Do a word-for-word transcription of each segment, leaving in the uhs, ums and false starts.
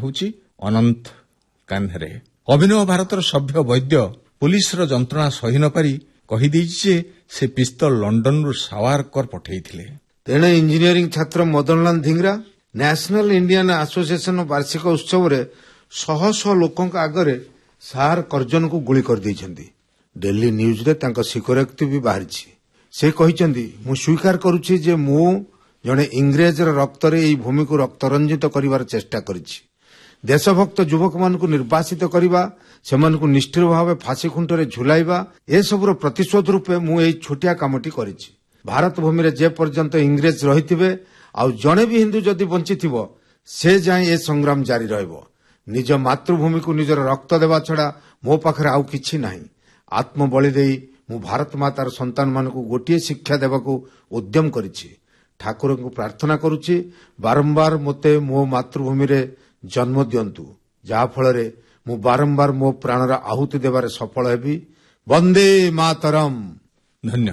ହେଉଛି ଅନନ୍ତ କାହ୍ନରେ। ଅଭିନବ ଭାରତର ସଭ୍ୟ ବୈଦ୍ୟ ପୁଲିସର ଯନ୍ତ୍ରଣା ସହି ନ ପାରି କହିଦେଇଛି ଯେ ସେ ପିସ୍ତଲ ଲଣ୍ଡନରୁ ସାୱାରକର ପଠାଇଥିଲେ। ତେଣେ ଇଞ୍ଜିନିୟରିଂ ଛାତ୍ର ମଦନଲାଲ ଧିଙ୍ଗ୍ରା ନ୍ୟାସନାଲ ଇଣ୍ଡିଆନ ଆସୋସିଏସନ ବାର୍ଷିକ ଉତ୍ସବରେ ଶହ ଶହ ଲୋକଙ୍କ ଆଗରେ ସାର କର୍ଜନକୁ ଗୁଳି କରିଦେଇଛନ୍ତି। ଡେଲି ନ୍ୟୁଜରେ ତାଙ୍କ ସ୍ୱୀକାରୋକ୍ତି ବି ବାହାରିଛି। ସେ କହିଛନ୍ତି, ମୁଁ ସ୍ୱୀକାର କରୁଛି ଯେ ମୁଁ ଜଣେ ଇଂରେଜର ରକ୍ତରେ ଏହି ଭୂମିକୁ ରକ୍ତରଞ୍ଜିତ କରିବାର ଚେଷ୍ଟା କରିଛି। ଦେଶଭକ୍ତ ଯୁବକମାନଙ୍କୁ ନିର୍ବାସିତ କରିବା, ସେମାନଙ୍କୁ ନିଷ୍ଠୁର ଭାବେ ଫାଶୀ ଖୁଣ୍ଟରେ ଝୁଲାଇବା, ଏସବୁର ପ୍ରତିଶୋଧ ରୂପେ ମୁଁ ଏହି ଛୋଟିଆ କାମଟି କରିଛି। ଭାରତ ଭୂମିରେ ଯେ ପର୍ଯ୍ୟନ୍ତ ଇଂରେଜ ରହିଥିବେ ଆଉ ଜଣେ ବି ହିନ୍ଦୁ ଯଦି ବଞ୍ଚିଥିବ ସେ ଯାଏଁ ଏ ସଂଗ୍ରାମ ଜାରି ରହିବ। ନିଜ ମାତୃଭୂମିକୁ ନିଜର ରକ୍ତ ଦେବା ଛଡ଼ା ମୋ ପାଖରେ ଆଉ କିଛି ନାହିଁ। ଆତ୍ମବଳି ଦେଇ ମୁଁ ଭାରତ ମାତାର ସନ୍ତାନମାନଙ୍କୁ ଗୋଟିଏ ଶିକ୍ଷା ଦେବାକୁ ଉଦ୍ୟମ କରିଛି। ଠାକୁରଙ୍କୁ ପ୍ରାର୍ଥନା କରୁଛି ବାରମ୍ବାର ମୋତେ ମୋ ମାତୃଭୂମିରେ ଜନ୍ମ ଦିଅନ୍ତୁ, ଯାହାଫଳରେ ମୁଁ ବାରମ୍ବାର ମୋ ପ୍ରାଣର ଆହୁତି ଦେବାରେ ସଫଳ ହେବି। ବନ୍ଦେ ମାତରମ୍। ଧନ୍ୟ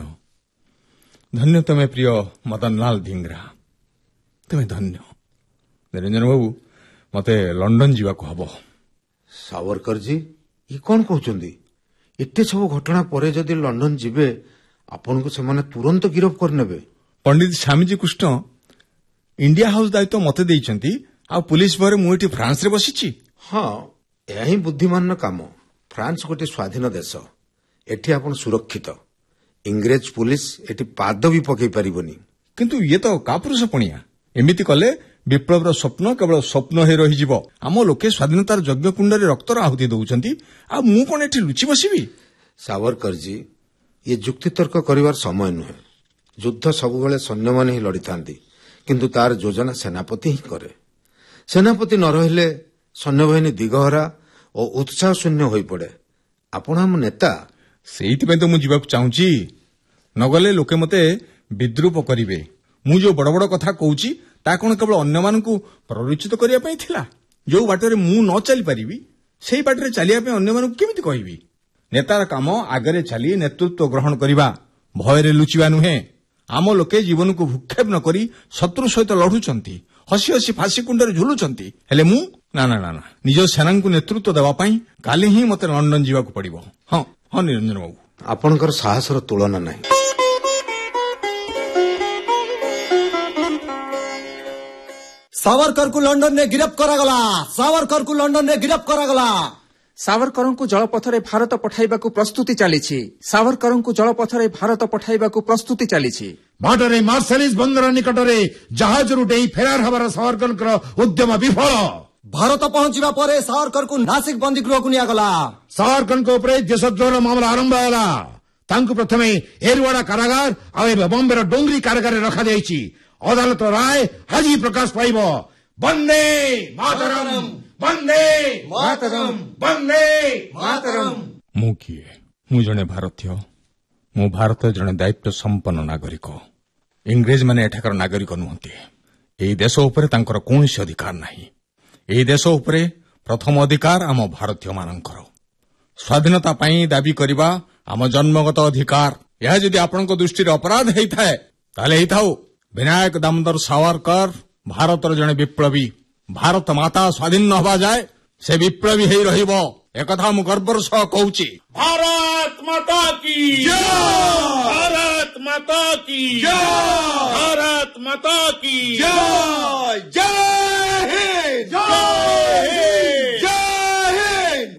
ଧନ୍ୟ ତମେ ପ୍ରିୟ ମଦନଲାଲ ଧିଙ୍ଗ୍ରା, ତମେ ଧନ୍ୟ। ନିରଞ୍ଜନ ବାବୁ, ମୋତେ ଲଣ୍ଡନ ଯିବାକୁ ହବ। ସାବରକରଜୀ, ଇଏ କ'ଣ କହୁଛନ୍ତି? ଏତେ ସବୁ ଘଟଣା ପରେ ଯଦି ଲଣ୍ଡନ ଯିବେ ଆପଣଙ୍କୁ ସେମାନେ ତୁରନ୍ତ ଗିରଫ କରିନେବେ। ପଣ୍ଡିତ ସ୍ୱାମୀଜୀ କୃଷ୍ଣ ଇଣ୍ଡିଆ ହାଉସ ଦାୟିତ୍ୱ ମୋତେ ଦେଇଛନ୍ତି, ଆଉ ପୁଲିସ ପରେ ମୁଁ ଏଠି ଫ୍ରାନ୍ସରେ ବସିଛି। ହଁ, ଏହା ହିଁ ବୁଦ୍ଧିମାନର କାମ। ଫ୍ରାନ୍ସ ଗୋଟିଏ ସ୍ୱାଧୀନ ଦେଶ। ଏଠି ଆପଣ ସୁରକ୍ଷିତ। ଇଂରେଜ ପୁଲିସ ଏଠି ପାଦ ବି ପକାଇ ପାରିବନି। କିନ୍ତୁ ଇଏ ତ କାପୁରୁଷ ପଣିଆ। ଏମିତି କଲେ ବିପ୍ଳବର ସ୍ୱପ୍ନ କେବଳ ସ୍ୱପ୍ନ ହୋଇ ରହିଯିବ। ଆମ ଲୋକେ ସ୍ୱାଧୀନତାର ଯଜ୍ଞ କୁଣ୍ଡରେ ରକ୍ତର ଆହୁତି ଦେଉଛନ୍ତି, ଆଉ ମୁଁ କ'ଣ ଏଠି ଲୁଚି ବସିବି? ସାବରକରଜୀ, ଇଏ ଯୁକ୍ତିତର୍କ କରିବାର ସମୟ ନୁହେଁ। ଯୁଦ୍ଧ ସବୁବେଳେ ସୈନ୍ୟମାନେ ହିଁ ଲଢ଼ିଥାନ୍ତି, କିନ୍ତୁ ତାର ଯୋଜନା ସେନାପତି ହିଁ କରେ। ସେନାପତି ନ ରହିଲେ ସୈନ୍ୟବାହିନୀ ଦିଗହରା ଓ ଉତ୍ସାହ ଶୂନ୍ୟ ହୋଇପଡ଼େ। ଆପଣ ଆମ ନେତା। ସେଇଥିପାଇଁ ତ ମୁଁ ଯିବାକୁ ଚାହୁଁଛି। ନଗଲେ ଲୋକେ ମୋତେ ବିଦ୍ରୂପ କରିବେ। ମୁଁ ଯୋଉ ବଡ଼ ବଡ଼ କଥା କହୁଛି ତା କ'ଣ କେବଳ ଅନ୍ୟମାନଙ୍କୁ ପ୍ରରୋଚିତ କରିବା ପାଇଁ ଥିଲା? ଯୋଉ ବାଟରେ ମୁଁ ନ ଚାଲିପାରିବି ସେଇ ବାଟରେ ଚାଲିବା ପାଇଁ ଅନ୍ୟମାନଙ୍କୁ କେମିତି କହିବି? ନେତାର କାମ ଆଗରେ ଚାଲି ନେତୃତ୍ୱ ଗ୍ରହଣ କରିବା, ଭୟରେ ଲୁଚିବା ନୁହେଁ। ଆମ ଲୋକେ ଜୀବନକୁ ଭୂକ୍ଷେପ ନ କରି ଶତ୍ରୁ ସହିତ ଲଢୁଛନ୍ତି, ହସି ହସି ଫାଶୀ କୁଣ୍ଡରେ ଝୁଲୁଛନ୍ତି। ହେଲେ ମୁଁ ନା ନା ନା ନା ନିଜ ସେନାଙ୍କୁ ନେତୃତ୍ୱ ଦେବା ପାଇଁ କାଲି ହିଁ ମୋତେ ଲଣ୍ଡନ ଯିବାକୁ ପଡ଼ିବ। ହଁ ହଁ ନିରଞ୍ଜନ ବାବୁ, ଆପଣଙ୍କର ସାହସର ତୁଳନା ନାହିଁ। ସାବରକରକୁ ଲଣ୍ଡନରେ ଗିରଫ କରାଗଲା। ସାବରକରକୁ ଲଣ୍ଡନରେ ଗିରଫ କରାଗଲା। ସାବରକରଙ୍କୁ ଜଳପଥରେ ଭାରତ ପଠାଇବାକୁ ପ୍ରସ୍ତୁତି ଚାଲିଛି। ସାବରକରଙ୍କୁ ଜଳପଥରେ ଭାରତ ପଠାଇବାକୁ ପ୍ରସ୍ତୁତି ଚାଲିଛି। ବାଟରେ ମାର୍ଶାଲିସ୍ ବନ୍ଦର ନିକଟରେ ଜାହାଜରୁ ଡେଇଁ ଫେରାର ହେବାର ସାବରକରଙ୍କର ଉଦ୍ୟମ ବିଫଳ। ଭାରତ ପହଞ୍ଚିବା ପରେ ସାବରକରକୁ ନାସିକ ବନ୍ଦୀ ଗୃହକୁ ନିଆଗଲା। ସାବରକରଙ୍କ ଉପରେ ଦେଶଦ୍ରୋହର ମାମଲା ଆରମ୍ଭ ହେଲା। ତାଙ୍କୁ ପ୍ରଥମେ ଏରୱାଡା କାରାଗାର ଆଉ ଏବେ ବମ୍ବେର ଡୋଙ୍ଗରି କାରାଗାରରେ ରଖାଯାଇଛି। ଅଦାଲତ ରାୟ ଆଜି ପ୍ରକାଶ ପାଇବ। ବନ୍ଦେ ମାତରମ୍, ବନ୍ଦେ ମାତରମ୍, ବନ୍ଦେ ମାତରମ୍। ମୁଁ କିଏ? ମୁଁ ଜଣେ ଭାରତୀୟ। ମୁଁ ଭାରତର ଜଣେ ଦାୟିତ୍ୱ ସମ୍ପନ୍ନ ନାଗରିକ। ଇଂରେଜମାନେ ଏଠାକାର ନାଗରିକ ନୁହନ୍ତି। ଏହି ଦେଶ ଉପରେ ତାଙ୍କର କୌଣସି ଅଧିକାର ନାହିଁ। ଏହି ଦେଶ ଉପରେ ପ୍ରଥମ ଅଧିକାର ଆମ ଭାରତୀୟମାନଙ୍କର। ସ୍ୱାଧୀନତା ପାଇଁ ଦାବି କରିବା ଆମ ଜନ୍ମଗତ ଅଧିକାର। ଏହା ଯଦି ଆପଣଙ୍କ ଦୃଷ୍ଟିରେ ଅପରାଧ ହେଇଥାଏ ତାହେଲେ ହେଇଥାଉ। ବିନାୟକ ଦାମୋଦର ସାବରକର ଭାରତର ଜଣେ ବିପ୍ଳବୀ। ଭାରତ ମାତା ସ୍ୱାଧୀନ ନ ହେବା ଯାଏ ସେ ବିପ୍ଳବୀ ହେଇ ରହିବ। ଏକଥା ମୁଁ ଗର୍ବର ସହ କହୁଛି। ଭାରତ ମାତା କି ଜୟ, ଭାରତ ମାତା କି ଜୟ, ଭାରତ ମାତା କି ଜୟ। ଜୟ ହିନ୍ଦ, ଜୟ ହିନ୍ଦ, ଜୟ ହିନ୍ଦ।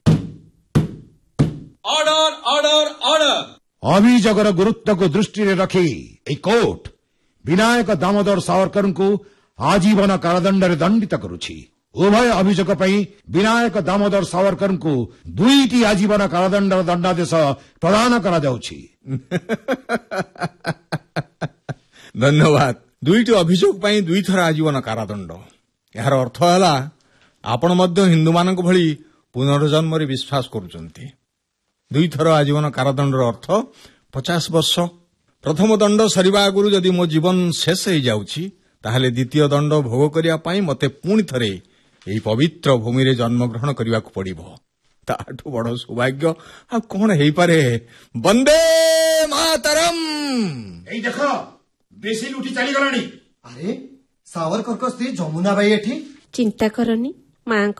Order order order. ଅଭିଯୋଗର ଗୁରୁତ୍ୱକୁ ଦୃଷ୍ଟିରେ ରଖି ଏହି କୋର୍ଟ ବିନାୟକ ଦାମୋଦର ସାବରକରଙ୍କୁ ଆଜୀବନ କାରାଦଣ୍ଡରେ ଦଣ୍ଡିତ କରୁଛି। ଉଭୟ ଅଭିଯୋଗ ପାଇଁ ବିନାୟକ ଦାମୋଦର ସାବରକରଙ୍କୁ ଦୁଇଟି ଆଜୀବନ କାରାଦଣ୍ଡର ଦଣ୍ଡାଦେଶ ପ୍ରଦାନ କରାଯାଉଛି। ଧନ୍ୟବାଦ। ଦୁଇଟି ଅଭିଯୋଗ ପାଇଁ ଦୁଇଥର ଆଜୀବନ କାରାଦଣ୍ଡ। ଏହାର ଅର୍ଥ ହେଲା ଆପଣ ମଧ୍ୟ ହିନ୍ଦୁମାନଙ୍କ ଭଳି ପୁନର୍ଜନ୍ମରେ ବିଶ୍ୱାସ କରୁଛନ୍ତି। ଦୁଇଥର ଆଜୀବନ କାରାଦଣ୍ଡର ଅର୍ଥ ପଚାଶ ବର୍ଷ। ପ୍ରଥମ ଦଣ୍ଡ ସରିବା ଆଗରୁ ଯଦି ମୋ ଜୀବନ ଶେଷ ହେଇଯାଉଛି ତାହେଲେ ଦ୍ୱିତୀୟ ଦଣ୍ଡ ଭୋଗ କରିବା ପାଇଁ ମୋତେ ପୁଣି ଥରେ ଏହି ପବିତ୍ର ଭୂମିରେ ଜନ୍ମଗ୍ରହଣ କରିବାକୁ ପଡ଼ିବ। ତାଠୁ ବଡ଼ ସୌଭାଗ୍ୟ ଆଉ କ'ଣ ହେଇପାରେ? ବନ୍ଦେ ମାତରମ୍। ଏଇ ଦେଖ, ବେଶୀ ଲୁଟି ଚାଲିଗଲାଣି। ଆରେ ସାବରକରଙ୍କ ସ୍ତ୍ରୀ ଯମୁନା ବାଇ ଏଠି। ଚିନ୍ତା କରନି, ମାଙ୍କ